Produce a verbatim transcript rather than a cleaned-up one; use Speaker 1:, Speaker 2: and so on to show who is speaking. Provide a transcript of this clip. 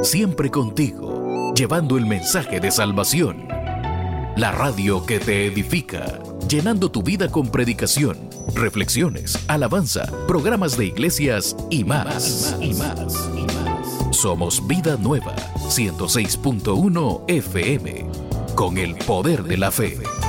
Speaker 1: siempre contigo, llevando el mensaje de salvación. La radio que te edifica, llenando tu vida con predicación, reflexiones, alabanza, programas de iglesias y más. Y más, y más. Somos Vida Nueva, ciento seis punto uno F M, con el poder de la fe.